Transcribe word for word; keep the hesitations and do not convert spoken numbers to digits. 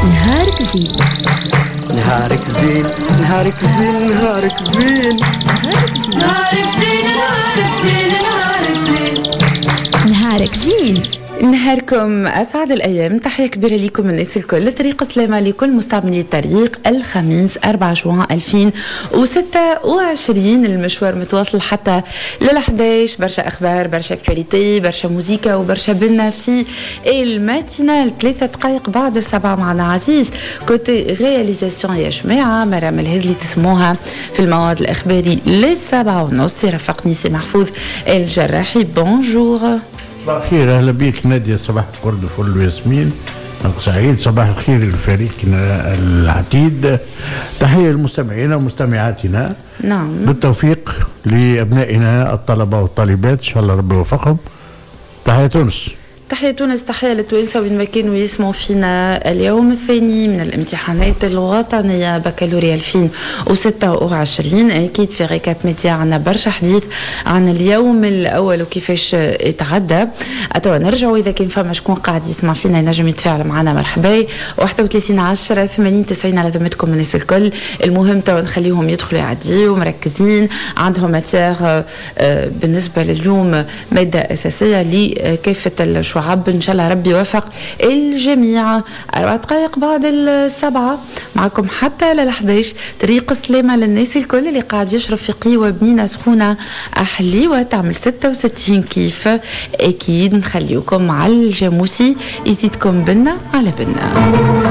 نهارك زين نهارك زين نهارك زين نهارك زين نهارك زين نهارك زين نهارك زين نهارك زين نهارك زين نهاركم أسعد الأيام. تحية كبيرة لكم الناس الكل. طريق سلامة لكل مستعملي الطريق. الخميس أربعة جوان ألفين وستة وعشرين المشوار متواصل حتى للحداش. برشا أخبار، برشا اكتواليتي، برشا موسيقى وبرشا بنا في الماتينال. ثلاثة دقائق بعد السبعة معنا عزيز كوتي رياليزاسيون يا جماعة مرام الهدلي تسموها في المواد الإخباري للسبعة ونص. رافقني سي محفوظ الجراحي. بونجور. صباح الخير، اهلا بك نادية. صباح الورد فل وياسمين، سعيد. صباح الخير لفريقنا العتيد. تحية لمستمعينا ومستمعاتنا. نعم، بالتوفيق لأبنائنا الطلبة والطالبات، إن شاء الله ربي يوفقهم. تحية تونس. تحية تونس، تحية للتوانسة وين ما كانوا يسمعوا فينا. اليوم الثاني من الامتحانات الوطنية بكالوريا ألفين وستة وعشرين. أكيد في غيكاب ميديا عنا برشا حديث عن اليوم الأول وكيفاش اتعدى. أتوا نرجعوا إذا كان فما شكون قاعد يسمع فينا ينجم يتفاعل معنا مرحبا. واحد وثلاثين عشرة ثمانين تسعين على ذمتكم الناس الكل. المهم توا نخليهم يدخلوا يعديوا مركزين. عندهم ماتير بالنسبة لليوم مادة أساسية لكافة الشعب. إن شاء الله ربي يوفق الجميع. أربع دقائق بعد السبعة معكم حتى للحداش. طريق سلامة للناس الكل اللي قاعد يشرب في قهوة بنينة سخونة أحليوة تعمل ستة وستين كيف. أكيد نخليكم مع الجاموسي يزيدكم بنا على بنا.